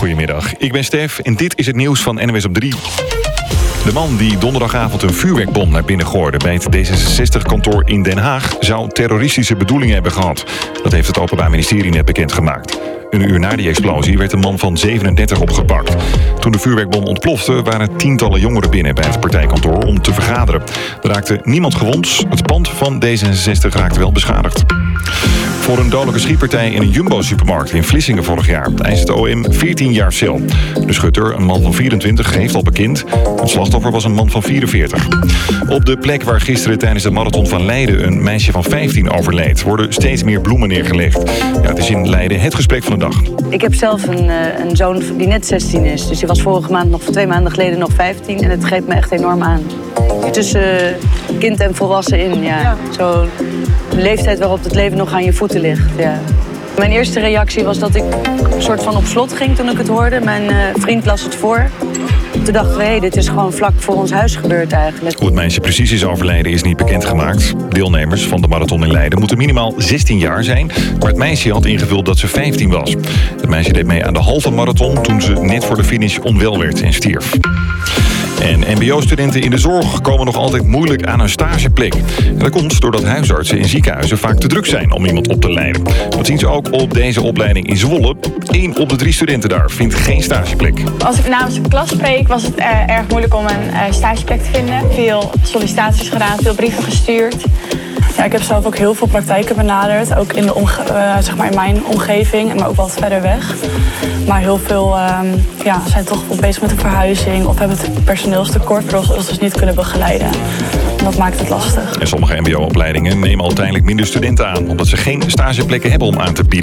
Goedemiddag, ik ben Stef en dit is het nieuws van NWS op 3. De man die donderdagavond een vuurwerkbom naar binnen gooide bij het D66-kantoor in Den Haag zou terroristische bedoelingen hebben gehad. Dat heeft het Openbaar Ministerie net bekendgemaakt. Een uur na die explosie werd een man van 37 opgepakt. Toen de vuurwerkbom ontplofte waren tientallen jongeren binnen bij het partijkantoor om te vergaderen. Er raakte niemand gewond. Het pand van D66 raakte wel beschadigd. Voor een dodelijke schietpartij in een Jumbo-supermarkt in Vlissingen vorig jaar eist het OM 14 jaar cel. De schutter, een man van 24, heeft al bekend. Het slachtoffer was een man van 44. Op de plek waar gisteren tijdens de marathon van Leiden een meisje van 15 overleed, worden steeds meer bloemen neergelegd. Ja, het is in Leiden het gesprek van de dag. Ik heb zelf een zoon die net 16 is. Dus die was vorige maand nog 2 maanden geleden nog 15. En het greep me echt enorm aan. Tussen kind en volwassen in, ja. Zo'n leeftijd waarop het leven nog aan je voeten ligt, ja. Mijn eerste reactie was dat ik een soort van op slot ging toen ik het hoorde. Mijn vriend las het voor. Toen dachten we, dit is gewoon vlak voor ons huis gebeurd eigenlijk. Hoe het meisje precies is overleden is niet bekendgemaakt. Deelnemers van de marathon in Leiden moeten minimaal 16 jaar zijn. Maar het meisje had ingevuld dat ze 15 was. Het meisje deed mee aan de halve marathon toen ze net voor de finish onwel werd en stierf. En mbo-studenten in de zorg komen nog altijd moeilijk aan een stageplek. En dat komt doordat huisartsen in ziekenhuizen vaak te druk zijn om iemand op te leiden. Dat zien ze ook op deze opleiding in Zwolle. 1 op de 3 studenten daar vindt geen stageplek. Als ik namens mijn klas spreek, was het erg moeilijk om een stageplek te vinden. Veel sollicitaties gedaan, veel brieven gestuurd. Ja, ik heb zelf ook heel veel praktijken benaderd. Ook in, zeg maar in mijn omgeving, maar ook wat verder weg. Maar heel veel zijn toch bezig met een verhuizing of hebben het personeelstekort, waardoor ze dus niet kunnen begeleiden. En dat maakt het lastig. En sommige mbo-opleidingen nemen uiteindelijk minder studenten aan, omdat ze geen stageplekken hebben om aan te bieden.